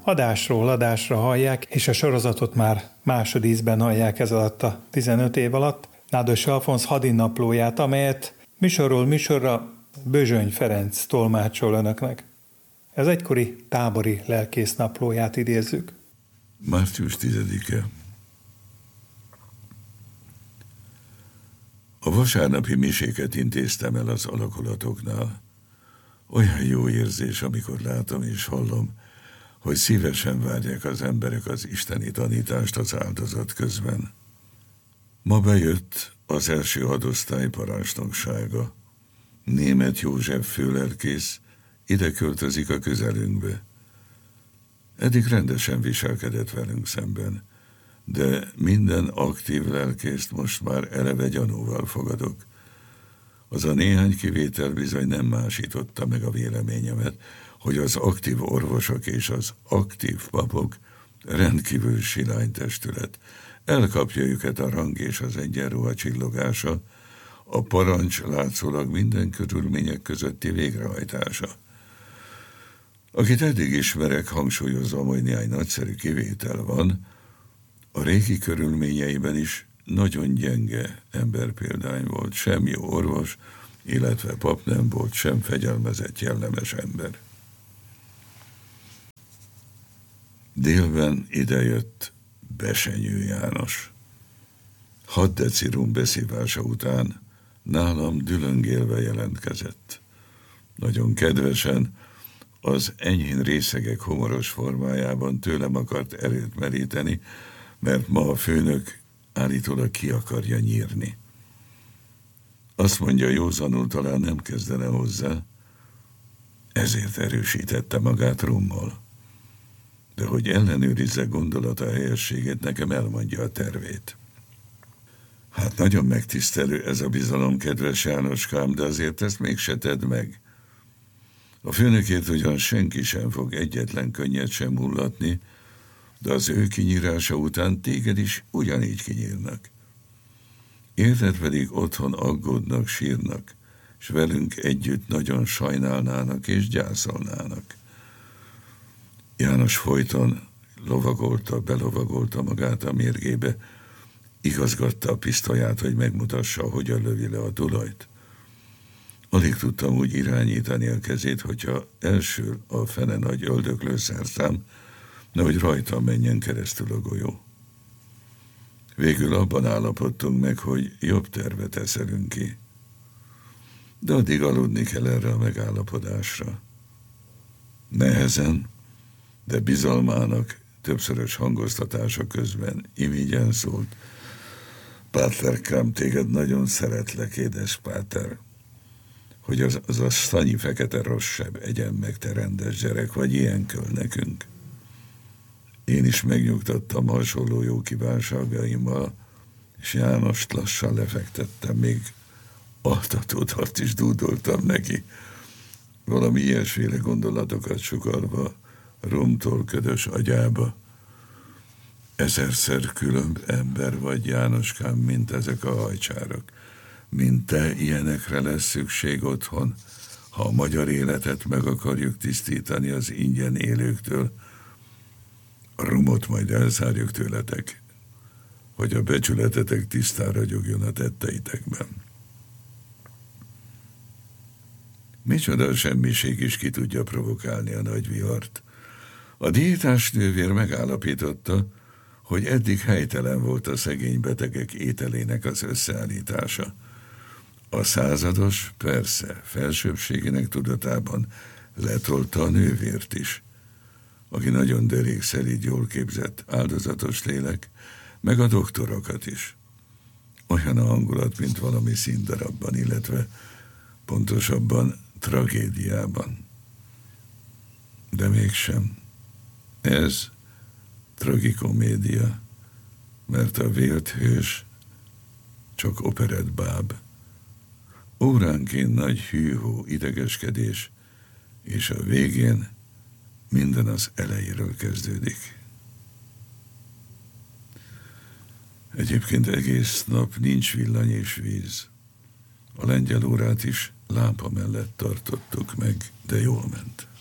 adásról adásra hallják, és a sorozatot már másodízben hallják ez alatt a 15 év alatt, Nádas Alfonz hadinaplóját, amelyet műsorról műsorra Bözsöny Ferenc tolmácsol önöknek. Ez egykori tábori lelkész naplóját idézzük. Március 10-e. A vasárnapi miséket intéztem el az alakulatoknál. Olyan jó érzés, amikor látom és hallom, hogy szívesen várják az emberek az isteni tanítást az áldozat közben. Ma bejött az első hadosztály parancsnoksága. Németh József főlelkész ide költözik a közelünkbe. Eddig rendesen viselkedett velünk szemben, de minden aktív lelkészt most már eleve gyanúval fogadok. Az a néhány kivétel bizony nem másította meg a véleményemet, hogy az aktív orvosok és az aktív papok rendkívül silány testület. Elkapja őket a rang és az egyenruha csillogása, a parancs látszólag minden körülmények közötti végrehajtása. Akit eddig ismerek, hangsúlyozom, hogy néhány nagyszerű kivétel van, a régi körülményeiben is nagyon gyenge emberpéldány volt, sem jó orvos, illetve pap nem volt, sem fegyelmezett jellemes ember. Délben idejött Besenyő János. 6 decirum beszívása után nálam dülöngélve jelentkezett. Nagyon kedvesen, az enyhén részegek humoros formájában tőlem akart erőt meríteni, mert ma a főnök állítólag ki akarja nyírni. Azt mondja, józanul talán nem kezdene hozzá, ezért erősítette magát rummal. De hogy ellenőrizze gondolata helyességét, nekem elmondja a tervét. Hát nagyon megtisztelő ez a bizalom, kedves Jánoskám, de azért ezt mégse tedd meg. A főnökért ugyan senki sem fog egyetlen könnyet sem hullatni, de az ő kinyírása után téged is ugyanígy kinyírnak. Érted pedig otthon aggódnak, sírnak, és velünk együtt nagyon sajnálnának és gyászolnának. János folyton belovagolta magát a mérgébe, igazgatta a pisztolyát, hogy megmutassa, hogyan lövi le a tulajt. Alig tudtam úgy irányítani a kezét, hogyha elsül a fene nagy öldöklőszerszám, nehogy rajta menjen keresztül a golyó. Végül abban állapodtunk meg, hogy jobb tervet eszelünk ki. De addig aludni kell erre a megállapodásra. Nehezen, de bizalmának többszörös hangoztatása közben imigyen szólt. Páterkám, téged nagyon szeretlek, édes Páter, hogy az a szanyi fekete rosszabb egyen meg, te rendes gyerek, vagy ilyen köl nekünk. Én is megnyugtattam hasonló jó kívánságaimmal, és Jánost lassan lefektettem, még altatót is dúdoltam neki. Valami ilyesféle gondolatokat sugalva rumtól ködös agyába. Ezerszer különb ember vagy, Jánoskám, mint ezek a hajcsárok. Mint te, ilyenekre lesz szükség otthon, ha a magyar életet meg akarjuk tisztítani az ingyen élőktől. A rumot majd elszárjuk tőletek, hogy a becsületetek tisztán ragyogjon a tetteitekben. Micsoda semmiség is ki tudja provokálni a nagy vihart. A diétás nővér megállapította, hogy eddig helytelen volt a szegény betegek ételének az összeállítása. A százados persze felsőbbségének tudatában letolta a nővért is, aki nagyon derékszelíd, jól képzett, áldozatos lélek, meg a doktorokat is. Olyan a hangulat, mint valami színdarabban, illetve pontosabban tragédiában. De mégsem. Ez tragikomédia, mert a vélt hős csak operettbáb. Óránként nagy hűhó, idegeskedés, és a végén minden az elejéről kezdődik. Egyébként egész nap nincs villany és víz. A lengyel órát is lámpa mellett tartottuk meg, de jól ment.